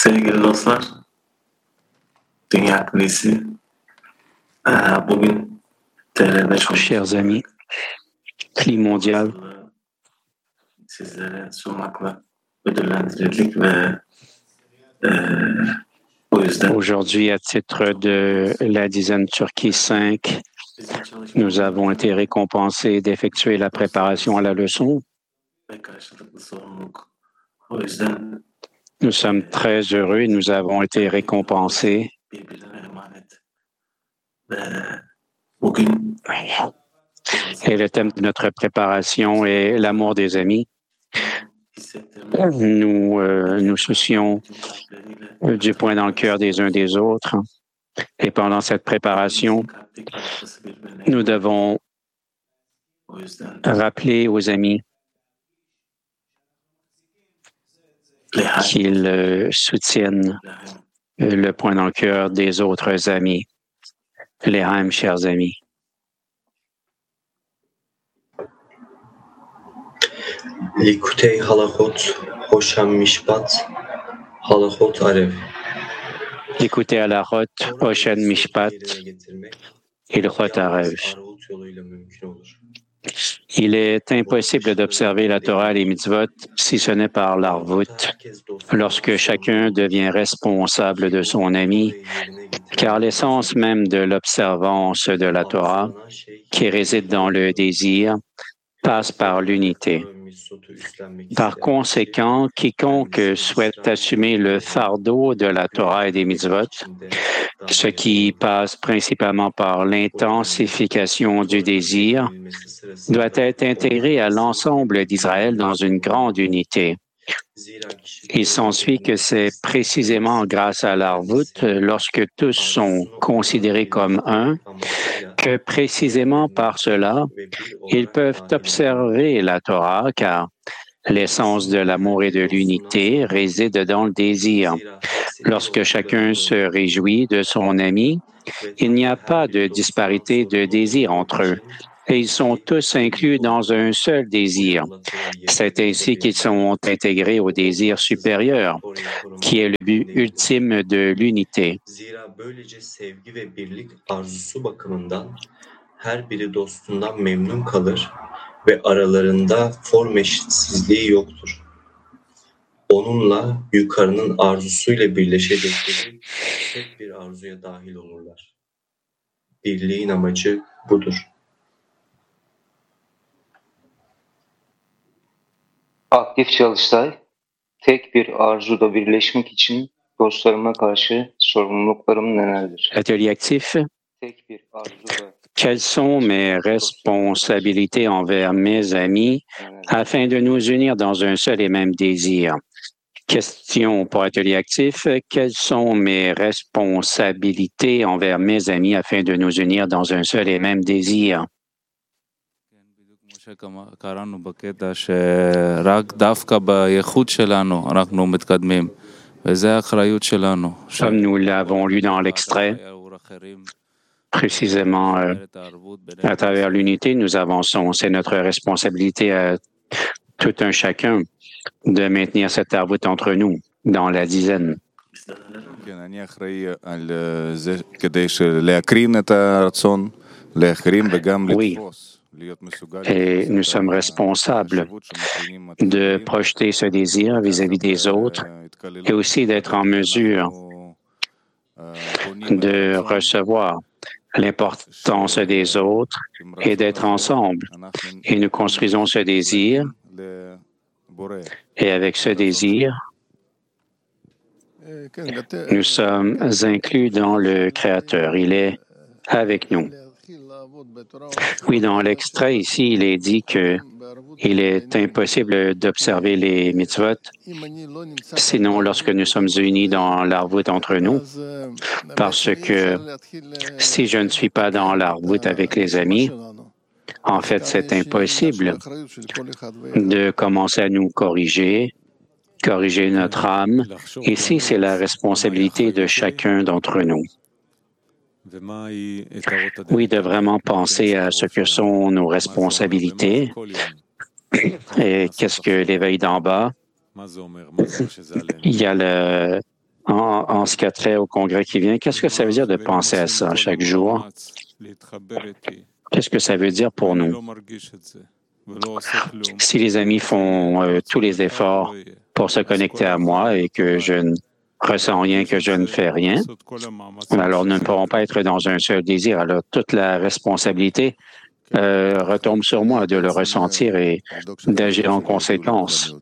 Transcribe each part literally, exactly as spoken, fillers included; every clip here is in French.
Sevgili dostlar, Dünya Kulisi eee, bugün T R'de çok Chers amis, Cli mondial, fazla sizlere sunmakla ödüllendirildik ve eee, o yüzden aujourd'hui, à titre de la dizaine Turquie cinq, bizim nous avons été çalışmalarımızın récompensés d'effectuer la préparation à la leçon. ve karşılıklı sorumluluk. O yüzden Nous sommes très heureux et nous avons été récompensés. birbirine emanet. Ve bugün Et le thème de notre préparation est l'amour des amis. hissettirmek Nous euh, nous soucions cümleleriyle du point dans le cœur des uns des autres. Et pendant cette préparation, kalpteki noktası birbirine nous devons o yüzden rappeler aux amis Leha, qu'ils euh, soutiennent Lahim, euh, le point dans le cœur des autres amis. Les Haim, chers amis. Likutey halachot, Hosham Mishpat, halachot Arev. Écoutez à la rote, Oshen Mishpat et le Chot Arev. Arhut yoluyla mümkün olur. Il est impossible d'observer la Torah et les mitzvot si ce n'est par l'Arvut, lorsque chacun devient responsable de son ami, car l'essence même de l'observance de la Torah, qui réside dans le désir, passe par l'unité. Par conséquent, quiconque souhaite assumer le fardeau de la Torah et des mitzvot, ce qui passe principalement par l'intensification du désir, doit être intégré à l'ensemble d'Israël dans une grande unité. Il s'ensuit que c'est précisément grâce à l'Arvut, lorsque tous sont considérés comme un, que précisément par cela, ils peuvent observer la Torah, car l'essence de l'amour et de l'unité réside dans le désir. Lorsque chacun se réjouit de son ami, il n'y a pas de disparité de désir entre eux, et ils sont tous inclus dans un seul désir. C'est ainsi qu'ils sont intégrés au désir supérieur, qui est le but ultime de l'unité. Zira böylece sevgi ve birlik arzusu bakımından her biri dostundan memnun kalır ve aralarında form eşitsizliği yoktur. Onunla yukarının arzusuyla birleşecekleri tek bir arzuya dahil olurlar. Birliğin amacı budur. Aktif çalıştay, tek bir arzuda birleşmek için dostlarıma karşı sorumluluklarım nelerdir? Atelier actif. Tek bir arzuda Quelles sont mes responsabilités envers mes amis afin de nous unir dans un seul et même désir? Question pour atelier actif. Quelles sont mes responsabilités envers mes amis afin de nous unir dans un seul et même désir? קראנו בקטע שרק דווקא בייחוד שלנו אנחנו מתקדמים, וזו האחריות שלנו. Comme nous l'avons lu dans l'extrait, précisément euh, à travers l'unité, nous avançons. C'est notre responsabilité à tout un chacun de maintenir cette arvut entre nous dans la dizaine. כן, אני אחראי על זה כדי להקרין את הרצון לאחרים וגם Oui. לתפוס. Et nous sommes responsables de projeter ce désir vis-à-vis des autres et aussi d'être en mesure de recevoir l'importance des autres et d'être ensemble. Et nous construisons ce désir et avec ce désir, nous sommes inclus dans le Créateur. Il est avec nous. Oui, dans l'extrait ici, il est dit que il est impossible d'observer les mitzvot, sinon lorsque nous sommes unis dans l'arvut entre nous, parce que si je ne suis pas dans l'arvut avec les amis, en fait, c'est impossible de commencer à nous corriger, corriger notre âme. Ici, c'est la responsabilité de chacun d'entre nous. Oui, de vraiment penser à ce que sont nos responsabilités et qu'est-ce que l'éveil d'en bas. Il y a le, En, en ce qui a trait au congrès qui vient, qu'est-ce que ça veut dire de penser à ça chaque jour? Qu'est-ce que ça veut dire pour nous? Si les amis font euh, tous les efforts pour se connecter à moi et que je ne ressens rien, que je ne fais rien, alors nous ne pourrons pas être dans un seul désir. Alors toute la responsabilité euh, retombe sur moi de le ressentir et d'agir en conséquence.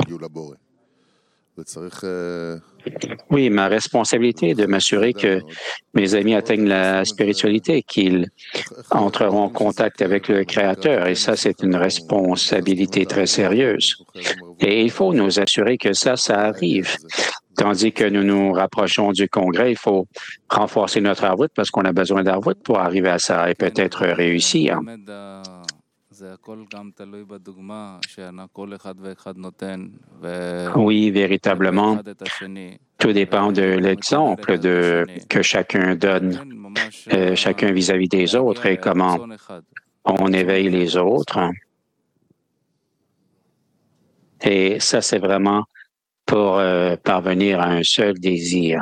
Oui, ma responsabilité est de m'assurer que mes amis atteignent la spiritualité, qu'ils entreront en contact avec le Créateur. Et ça, c'est une responsabilité très sérieuse. Et il faut nous assurer que ça, ça arrive. Tandis que nous nous rapprochons du Congrès, il faut renforcer notre arvout parce qu'on a besoin d'arvout pour arriver à ça et peut-être réussir. Oui, véritablement, tout dépend de l'exemple de, que chacun donne, euh, chacun vis-à-vis des autres et comment on éveille les autres. Et ça, c'est vraiment pour euh, parvenir à un seul désir.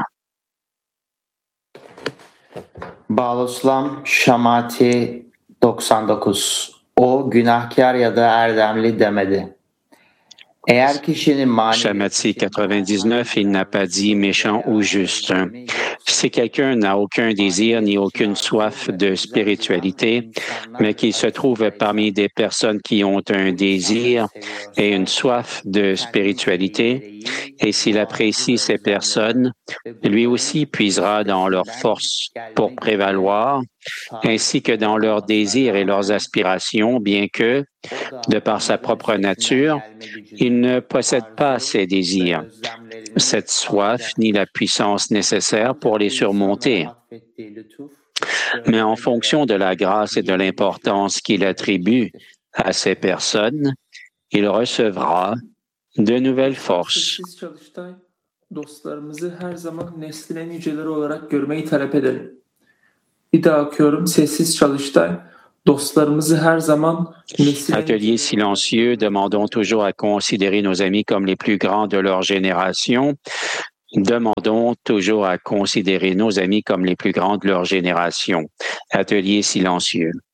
Bağloslam Şamati doksan dokuz. O günahkar ya da erdemli demedi. Eğer kişinin mani... Shamati quatre-vingt-dix-neuf, il n'a pas dit méchant ou juste. Si quelqu'un n'a aucun désir ni aucune soif de spiritualité, mais qu'il se trouve parmi des personnes qui ont un désir et une soif de spiritualité, et s'il apprécie ces personnes, lui aussi puisera dans leur force pour prévaloir, ainsi que dans leurs désirs et leurs aspirations, bien que, de par sa propre nature, il ne possède pas ces désirs, cette soif ni la puissance nécessaire pour les surmonter. Mais en fonction de la grâce et de l'importance qu'il attribue à ces personnes, il recevra de nouvelles forces. Dostlarımızı her zaman neslin en yüceleri olarak görmeyi talep edelim. Bir daha okuyorum. Sessiz çalıştay. Dostlarımızı her zaman neslin Atelier silencieux, demandons toujours à considérer nos amis comme les plus grands de leur génération. Demandons toujours à considérer nos amis comme les plus grands de leur génération. Atelier silencieux.